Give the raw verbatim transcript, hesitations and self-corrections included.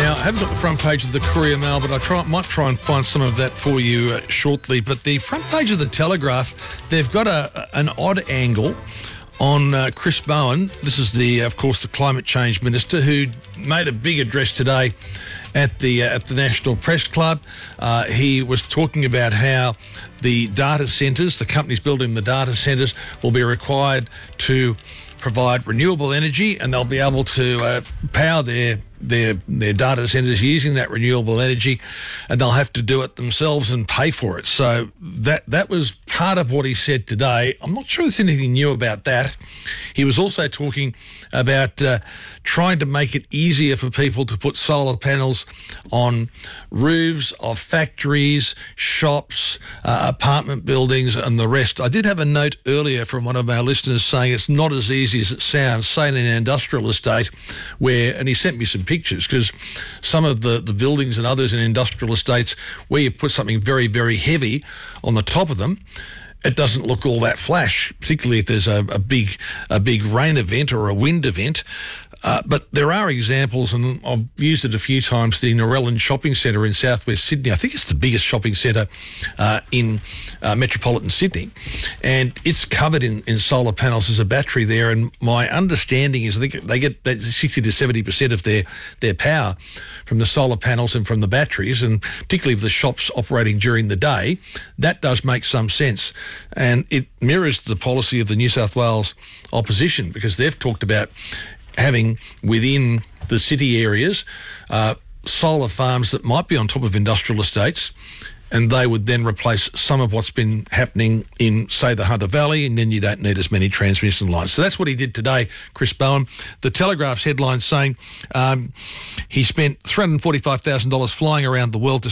Now, I haven't got the front page of the Courier Mail, but I try, might try and find some of that for you uh, shortly. But the front page of the Telegraph, they've got a an odd angle on uh, Chris Bowen. This is the, of course, the climate change minister who made a big address today at the uh, at the National Press Club. Uh, he was talking about how the data centres, the companies building the data centres, will be required to provide renewable energy, and they'll be able to uh, power their their their data centres using that renewable energy, and they'll have to do it themselves and pay for it. So that that was part of what he said today. I'm not sure there's anything new about that. He was also talking about uh, trying to make it easier for people to put solar panels on roofs of factories, shops, uh, apartment buildings and the rest. I did have a note earlier from one of our listeners saying it's not as easy as it sounds, say in an industrial estate where, and he sent me some pictures, because some of the, the buildings and others in industrial estates where you put something very, very heavy on the top of them, it doesn't look all that flash, particularly if there's a, a big a big rain event or a wind event. Uh, but there are examples, and I've used it a few times, the Narellan Shopping Centre in southwest Sydney. I think it's the biggest shopping centre uh, in uh, metropolitan Sydney, and it's covered in, in solar panels. There's a battery there, and my understanding is I think they get sixty to seventy percent of their, their power from the solar panels and from the batteries, and particularly if the shop's operating during the day, that does make some sense. And it mirrors the policy of the New South Wales opposition, because they've talked about having within the city areas uh, solar farms that might be on top of industrial estates, and they would then replace some of what's been happening in, say, the Hunter Valley, and then you don't need as many transmission lines. So that's what he did today, Chris Bowen. The Telegraph's headline saying um, he spent three hundred forty-five thousand dollars flying around the world to